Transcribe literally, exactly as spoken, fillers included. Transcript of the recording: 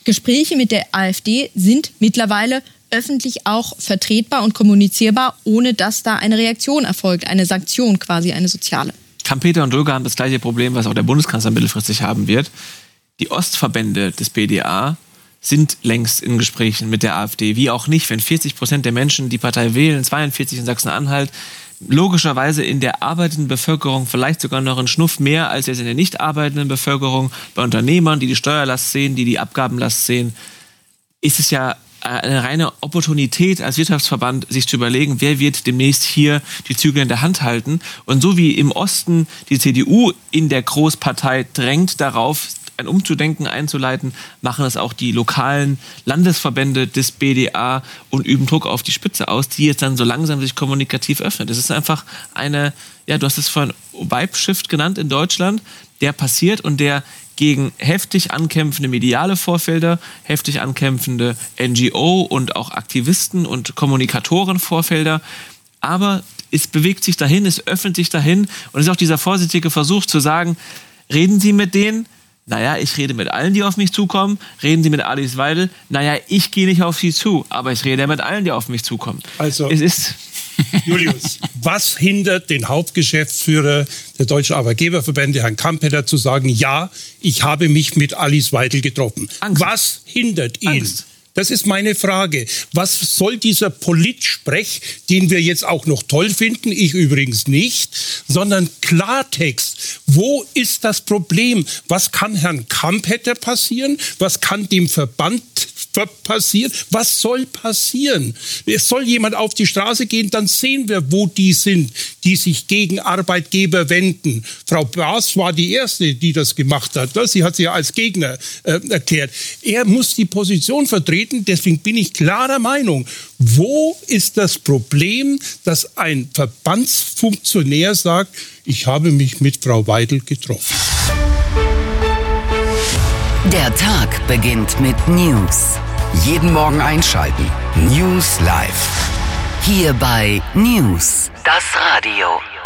Gespräche mit der AfD sind mittlerweile öffentlich auch vertretbar und kommunizierbar, ohne dass da eine Reaktion erfolgt, eine Sanktion quasi, eine soziale. Kampeter und Dulger haben das gleiche Problem, was auch der Bundeskanzler mittelfristig haben wird. Die Ostverbände des B D A sind längst in Gesprächen mit der AfD. Wie auch nicht, wenn vierzig Prozent der Menschen die Partei wählen, zweiundvierzig in Sachsen-Anhalt, logischerweise in der arbeitenden Bevölkerung vielleicht sogar noch einen Schnuff mehr als jetzt in der nicht arbeitenden Bevölkerung, bei Unternehmern, die die Steuerlast sehen, die die Abgabenlast sehen, ist es ja eine reine Opportunität als Wirtschaftsverband, sich zu überlegen, wer wird demnächst hier die Zügel in der Hand halten. Und so wie im Osten die C D U in der Großpartei drängt darauf, ein Umzudenken einzuleiten, machen es auch die lokalen Landesverbände des B D A und üben Druck auf die Spitze aus, die jetzt dann so langsam sich kommunikativ öffnet. Das ist einfach eine, ja, du hast es vorhin Vibe-Shift genannt in Deutschland, der passiert und der gegen heftig ankämpfende mediale Vorfelder, heftig ankämpfende N G O und auch Aktivisten und Kommunikatoren-Vorfelder. Aber es bewegt sich dahin, es öffnet sich dahin und es ist auch dieser vorsichtige Versuch zu sagen, reden Sie mit denen? Naja, ich rede mit allen, die auf mich zukommen. Reden Sie mit Alice Weidel? Naja, ich gehe nicht auf Sie zu, aber ich rede ja mit allen, die auf mich zukommen. Also, es ist Julius, was hindert den Hauptgeschäftsführer der Deutschen Arbeitgeberverbände, Herrn Kampeter, zu sagen, ja, ich habe mich mit Alice Weidel getroffen? Angst. Was hindert ihn? Angst. Das ist meine Frage. Was soll dieser Politsprech, den wir jetzt auch noch toll finden, ich übrigens nicht, sondern Klartext. Wo ist das Problem? Was kann Herrn Kampeter passieren? Was kann dem Verband passieren? Was soll passieren? Es soll jemand auf die Straße gehen, dann sehen wir, wo die sind, die sich gegen Arbeitgeber wenden. Frau Baas war die Erste, die das gemacht hat. Sie hat sich ja als Gegner äh, erklärt. Er muss die Position vertreten. Deswegen bin ich klarer Meinung, wo ist das Problem, dass ein Verbandsfunktionär sagt, ich habe mich mit Frau Weidel getroffen. Der Tag beginnt mit News. Jeden Morgen einschalten. News live. Hier bei News. Das Radio.